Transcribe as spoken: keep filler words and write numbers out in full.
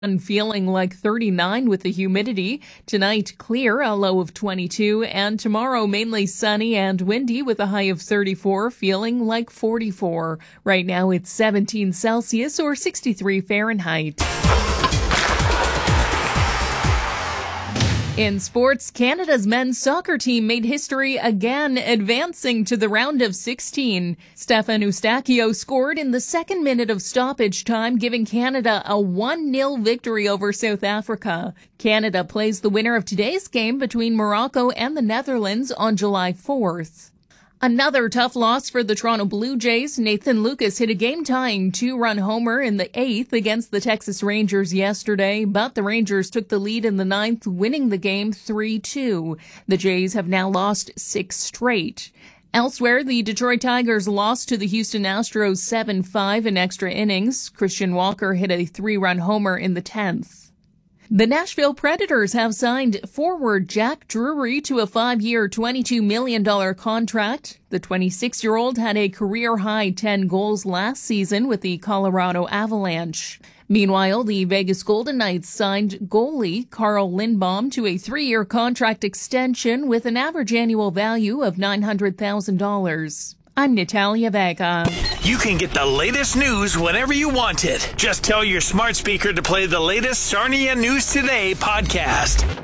And feeling like thirty-nine with the humidity. Tonight, clear, a low of twenty-two, and tomorrow mainly sunny and windy with a high of thirty-four, feeling like forty-four. Right now it's seventeen Celsius or sixty-three Fahrenheit. In sports, Canada's men's soccer team made history again, advancing to the round of sixteen. Stefan Eustáquio scored in the second minute of stoppage time, giving Canada a one nil victory over South Africa. Canada plays the winner of today's game between Morocco and the Netherlands on July fourth. Another tough loss for the Toronto Blue Jays. Nathan Lucas hit a game-tying two-run homer in the eighth against the Texas Rangers yesterday, but the Rangers took the lead in the ninth, winning the game three two. The Jays have now lost six straight. Elsewhere, the Detroit Tigers lost to the Houston Astros seven five in extra innings. Christian Walker hit a three-run homer in the tenth. The Nashville Predators have signed forward Jack Drury to a five-year, twenty-two million dollars contract. The twenty-six-year-old had a career-high ten goals last season with the Colorado Avalanche. Meanwhile, the Vegas Golden Knights signed goalie Carl Lindbaum to a three-year contract extension with an average annual value of nine hundred thousand dollars. I'm Natalia Vega. You can get the latest news whenever you want it. Just tell your smart speaker to play the latest Sarnia News Today podcast.